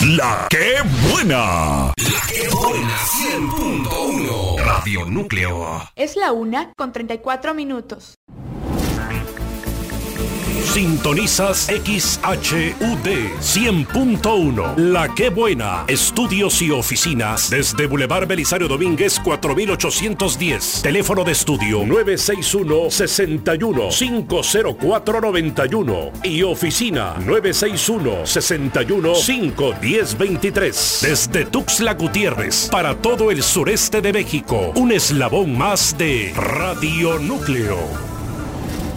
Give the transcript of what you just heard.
La que buena. La que buena 100.1 Radio Núcleo. Es la 1:34. Sintonizas XHUD 100.1. La que buena. Estudios y oficinas desde Boulevard Belisario Domínguez 4810. Teléfono de estudio 961-61-50491 y oficina 961-61-51023. Desde Tuxtla Gutiérrez para todo el sureste de México. Un eslabón más de Radio Núcleo.